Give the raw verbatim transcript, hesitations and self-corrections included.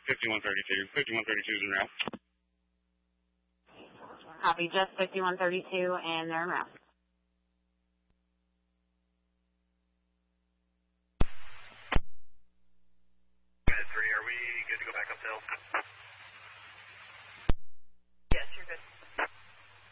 fifty-one thirty-two. fifty-one thirty-two is en route. Copy, just fifty-one thirty-two, and they're en route. Three, are we good to go back up the hill?